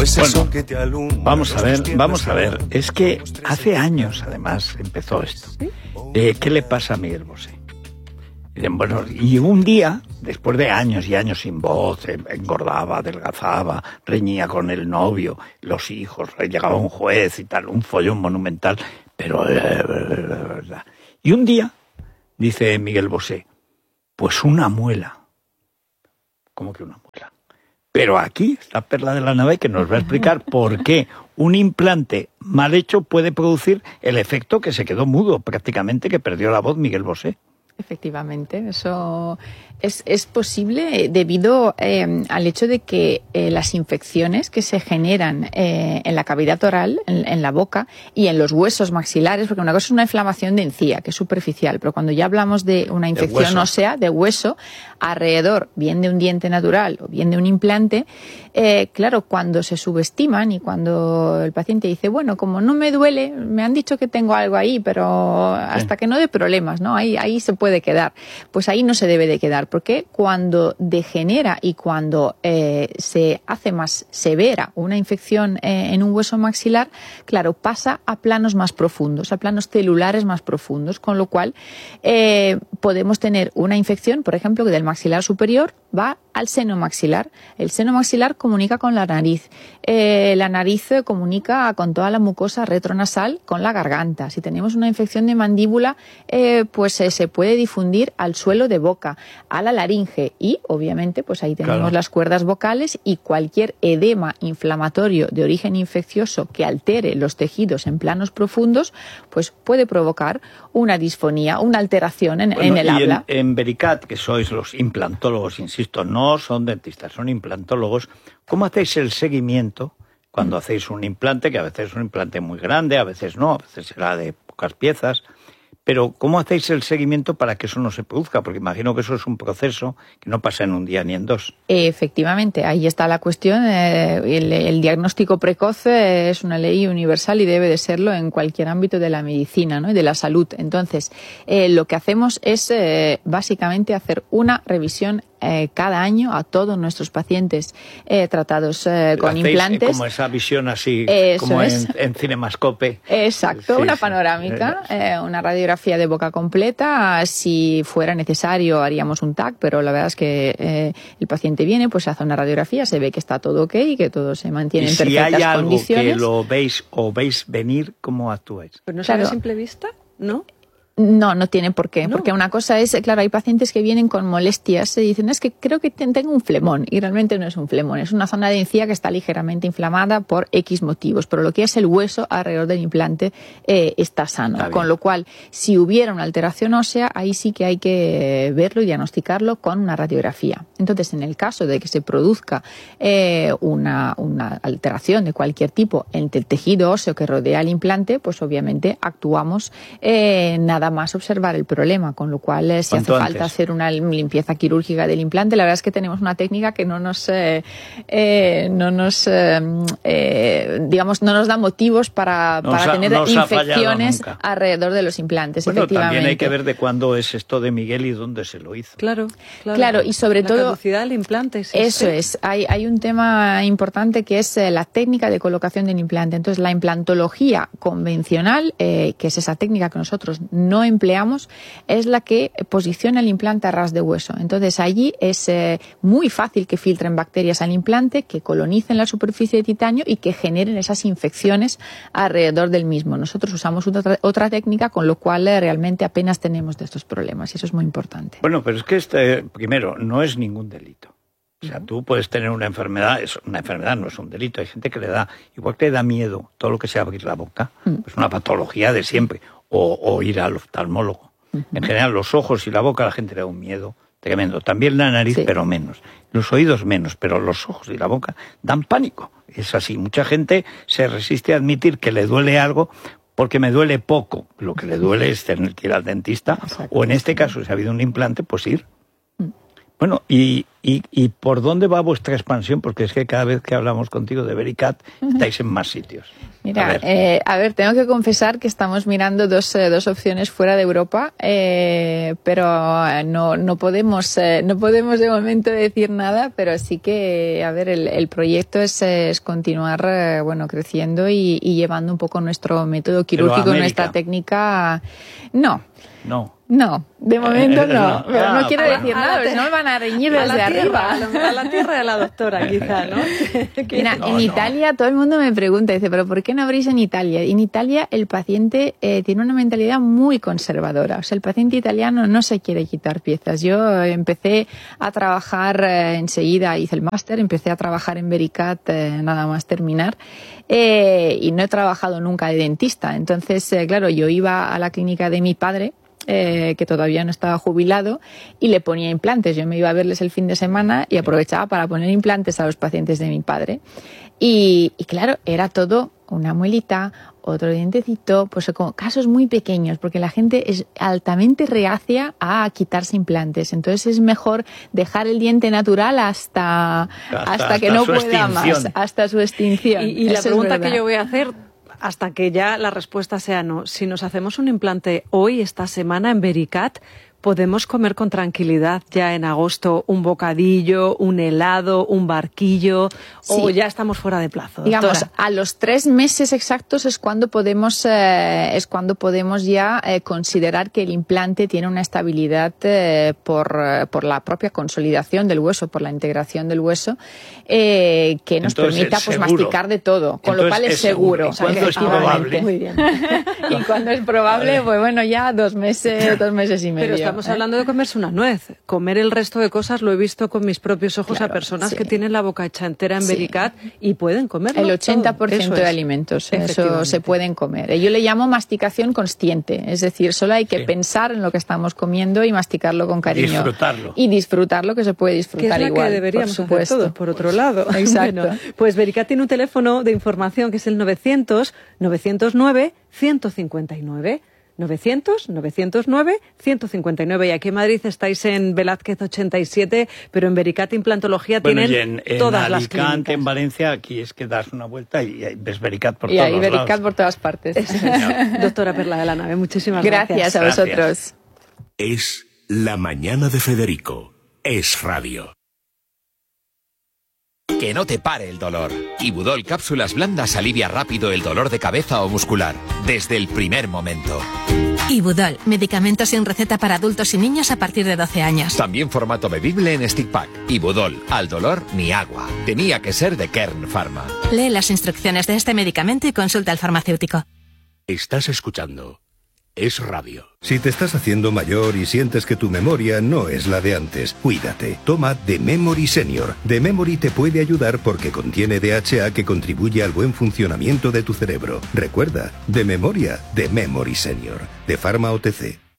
Bueno, vamos a ver. Es que hace años, además, empezó esto. ¿Qué le pasa a Miguel Bosé? Bueno, y un día, después de años y años sin voz, engordaba, adelgazaba, reñía con el novio, los hijos, llegaba un juez y tal, un follón monumental, pero verdad. Y un día, dice Miguel Bosé, pues una muela. ¿Cómo que una muela? Pero aquí está Perla de la Nave que nos va a explicar por qué un implante mal hecho puede producir el efecto que se quedó mudo, prácticamente que perdió la voz Miguel Bosé. Efectivamente, eso es posible debido al hecho de que las infecciones que se generan en la cavidad oral, en la boca y en los huesos maxilares, porque una cosa es una inflamación de encía, que es superficial, pero cuando ya hablamos de una infección ósea, de hueso, alrededor, bien de un diente natural o bien de un implante, claro, cuando se subestiman y cuando el paciente dice, bueno, como no me duele, me han dicho que tengo algo ahí, pero hasta que no dé problemas, ¿no? Ahí se puede quedar. Pues ahí no se debe de quedar, porque cuando degenera y cuando se hace más severa una infección en un hueso maxilar, claro, pasa a planos más profundos, a planos celulares más profundos, con lo cual podemos tener una infección, por ejemplo, que del maxilar superior va al seno maxilar. El seno maxilar comunica con la nariz. La nariz comunica con toda la mucosa retronasal con la garganta. Si tenemos una infección de mandíbula, pues se puede difundir al suelo de boca, a la laringe y, obviamente, pues ahí tenemos las cuerdas vocales y cualquier edema inflamatorio de origen infeccioso que altere los tejidos en planos profundos, pues puede provocar una disfonía, una alteración en el habla. En Vericat, que sois los implantólogos, insisto, no son dentistas, son implantólogos, ¿cómo hacéis el seguimiento cuando hacéis un implante, que a veces es un implante muy grande, a veces no, a veces será de pocas piezas? Pero ¿cómo hacéis el seguimiento para que eso no se produzca? Porque imagino que eso es un proceso que no pasa en un día ni en dos. Efectivamente, ahí está la cuestión. El diagnóstico precoz es una ley universal y debe de serlo en cualquier ámbito de la medicina, ¿no? Y de la salud. Entonces, lo que hacemos es básicamente hacer una revisión cada año a todos nuestros pacientes tratados con implantes. Como esa visión así, eso como es. en Cinemascope. Exacto, sí, una panorámica, una radiografía de boca completa. Si fuera necesario haríamos un TAC, pero la verdad es que el paciente viene, pues se hace una radiografía, se ve que está todo ok, que todo se mantiene en perfectas condiciones. ¿Y si hay algo que lo veis o veis venir, cómo actuáis? Pues no sabe a simple vista, ¿no? No tiene por qué, porque una cosa es, claro, hay pacientes que vienen con molestias y dicen, es que creo que tengo un flemón, y realmente no es un flemón, es una zona de encía que está ligeramente inflamada por X motivos, pero lo que es el hueso alrededor del implante está sano, con lo cual, si hubiera una alteración ósea, ahí sí que hay que verlo y diagnosticarlo con una radiografía. Entonces, en el caso de que se produzca una alteración de cualquier tipo en el tejido óseo que rodea el implante, pues obviamente actuamos nada más observar el problema, con lo cual si hace falta hacer una limpieza quirúrgica del implante, la verdad es que tenemos una técnica que no nos da motivos para tener infecciones alrededor de los implantes. Bueno, efectivamente. También hay que ver de cuándo es esto de Miguel y dónde se lo hizo. Claro, y sobre todo la caducidad del implante. Eso es. Hay un tema importante que es la técnica de colocación del implante. Entonces, la implantología convencional, que es esa técnica que nosotros no empleamos, es la que posiciona el implante a ras de hueso. Entonces allí es muy fácil que filtren bacterias al implante, que colonicen la superficie de titanio y que generen esas infecciones alrededor del mismo. Nosotros usamos otra técnica, con lo cual realmente apenas tenemos de estos problemas, y eso es muy importante. Bueno, pero es que primero, no es ningún delito. O sea, tú puedes tener una enfermedad no es un delito. Hay gente que le da, igual que le da miedo todo lo que sea abrir la boca, es una patología de siempre, o ir al oftalmólogo. En general, los ojos y la boca a la gente le da un miedo tremendo. También la nariz, sí, pero menos. Los oídos menos, pero los ojos y la boca dan pánico. Es así. Mucha gente se resiste a admitir que le duele algo porque me duele poco. Lo que le duele es tener que ir al dentista, o en este caso, si ha habido un implante, pues ir. Bueno, ¿y por dónde va vuestra expansión? Porque es que cada vez que hablamos contigo de Vericat, estáis en más sitios. Mira, a ver, tengo que confesar que estamos mirando dos opciones fuera de Europa, pero no podemos de momento decir nada, pero sí que, a ver, el proyecto es continuar, creciendo y llevando un poco nuestro método quirúrgico, nuestra técnica. No, de momento no. Pero no quiero decir nada, no me van a reñir desde arriba. A la tierra de la doctora, quizá, ¿no? Mira, en Italia todo el mundo me pregunta, dice, ¿pero por qué no abrís en Italia? En Italia el paciente tiene una mentalidad muy conservadora. O sea, el paciente italiano no se quiere quitar piezas. Yo empecé a trabajar enseguida, hice el máster, empecé a trabajar en Vericat nada más terminar. Y no he trabajado nunca de dentista. Entonces, claro, yo iba a la clínica de mi padre, que todavía no estaba jubilado, y le ponía implantes. Yo me iba a verles el fin de semana y aprovechaba para poner implantes a los pacientes de mi padre. Y claro, era todo una muelita, otro dientecito, pues como casos muy pequeños, porque la gente es altamente reacia a quitarse implantes. Entonces es mejor dejar el diente natural hasta que no pueda más, hasta su extinción. Y la pregunta que yo voy a hacer, hasta que ya la respuesta sea no, si nos hacemos un implante hoy, esta semana, en Vericat, ¿podemos comer con tranquilidad ya en agosto un bocadillo, un helado, un barquillo, o ya estamos fuera de plazo, doctora? Digamos, a los 3 meses exactos es cuando podemos ya considerar que el implante tiene una estabilidad por la propia consolidación del hueso, por la integración del hueso, que nos permita masticar de todo, con lo cual es seguro. ¿Y cuándo es probable? Muy bien. Y cuando es probable, pues bueno, ya 2 meses y medio. Pero estamos hablando de comerse una nuez. Comer el resto de cosas lo he visto con mis propios ojos a personas que tienen la boca hecha entera en Vericat y pueden comerlo. El 80% de alimentos, eso se pueden comer. Yo le llamo masticación consciente, es decir, solo hay que pensar en lo que estamos comiendo y masticarlo con cariño. Disfrutarlo. Y disfrutarlo, que se puede disfrutar que es igual, que deberíamos por supuesto. hacer todos, por otro lado. Exacto. Bueno, pues Vericat tiene un teléfono de información que es el 900-909-159. 900-909-159. Y aquí en Madrid estáis en Velázquez 87, pero en Vericat Implantología tienen todas las clínicas. En Alicante, en Valencia, aquí es que das una vuelta y ves Vericat por todos lados. Y hay Vericat por todas partes. Doctora Perla de la Nave, muchísimas gracias. Gracias a vosotros. Es La Mañana de Federico. Es radio. Que no te pare el dolor. Ibudol Cápsulas Blandas alivia rápido el dolor de cabeza o muscular, desde el primer momento. Ibudol, medicamentos sin receta para adultos y niños a partir de 12 años. También formato bebible en stick pack. Ibudol, al dolor ni agua. Tenía que ser de Kern Pharma. Lee las instrucciones de este medicamento y consulta al farmacéutico. Estás escuchando Es radio. Si te estás haciendo mayor y sientes que tu memoria no es la de antes, cuídate. Toma The Memory Senior. The Memory te puede ayudar porque contiene DHA que contribuye al buen funcionamiento de tu cerebro. Recuerda, de memoria, The Memory Senior. De Pharma OTC.